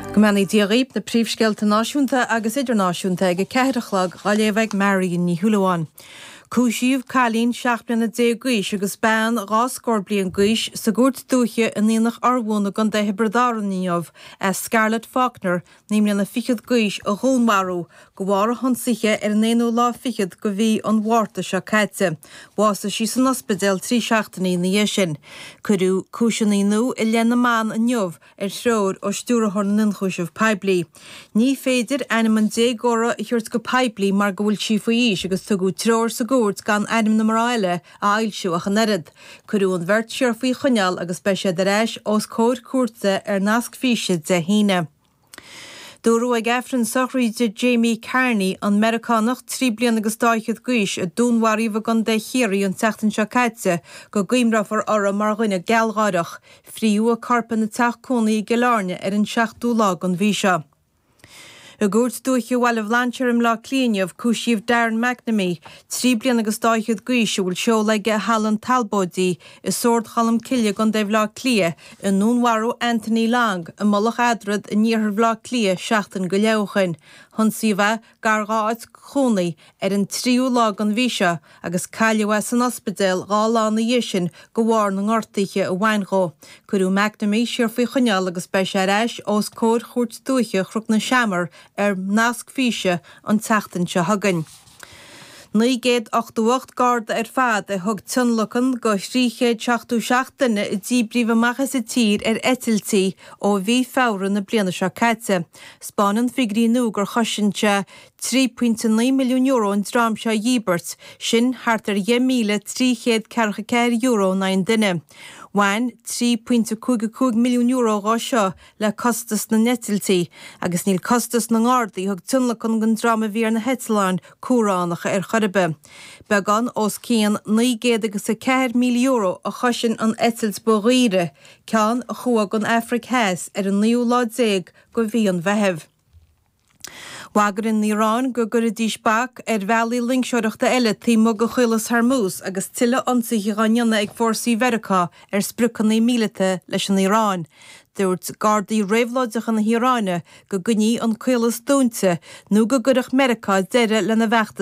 Gomani diaríb na príomhscéalta náisiúnta agus idirnáisiúnta ag ceithreachlag gáileamhaigh Marion ní Thualaháin. Cúisiomh Cailín 7 bliana déagúis agus bean ráscór blion gúis sa gúirt dúche in íonach arbhúna gan de hebredáraníomh Scarlett Faulkner nímlíon na fichiad gúis a ghulmarú go bhhar a honsaithe ar an 1 lá fichiad go bhí an bhharrta seo caite. Bhásta sí san ospidéal trí seachtaí na dhé sin. Curú cúiseannaí nó i lena man a neomh ar sreoir ó stúrathar na ninchúisih peblií. Ní féidir ainm an dégóra i thuirt go peblií mar go bhfuil sí faoís agus tugadh treoir sa gúirt gan ainm na maráile a ailsiúach an erid. Curú an bhirt seoir faoi chuneal agus beise de réis os cóir cuarta ar nasc físe de híine. Dúrú ag efran sochraide Jamie Carney an Americanach 3 bliana agus 2 gúis a dúnhaíomh gan de chéirí an teachtain seo caite go gcuimrafar orra mar ghuine geallghádach, fríú a carpan na teachcónaí geláne ar an 7 lá an bhí seo. A gúirt dúiche bhhailh lansearm lá clíneamh cúisiomh Darren McNamee 3 bliana agus 2 gúis bhfuil seo leige Hallan Talbotí is sord chalam ciile gan de bhlá clia in núnharú Anthony Lang a mollach adrad a níorthar bhlá clia seachtain go leabhain. Honsaíomh gargáid chónaí ar an 3 lá an bhí seo agus caiileh san ospidéal gá lá na dhisin go bhhar na ngortaithe a bhainghó. Curú McNamee siar faoi chuneal agus beis éis os cóir chuirt dúiche chruc na seamar ar nasc físe an teachtain se hagan. 908 garda ar fad a thug tunlachan go 377 duine i ddíbríomh amachchas sa tír ar etiltí ó bhí fáran na bliana seo caite. Spánan figurí nó gur choisiinte 3.9 milliún euro an drám seo dhíbert, sin thart ar €1,344 na duine. Bhain 3.22 milliún euro gá seo le costas na netiltí, agus níl costas na ngádaí thug tunlachan gan drama bhí na Hetláin cúránacha ar chorbe. Began os cían 904 milliún euro a chosin an etils bóghíre, ceann a chuag an Afric Heas ar an 9 lá 10 go bhí an bheitheh. Wagar in Iran go gur a dísbach ar bhealaí linkseoireachta eile tí mo go chuilas Hormuz agus tuile ansaithe ghaineanna ag fórsaí Mheiriceá ar sprúcannaí míleata leis an Iran. Dúirt gardaí réimhláideach an Iráine go gníí an chuilas dúnta nó go gurach Mheiriceá deire lena bheachtas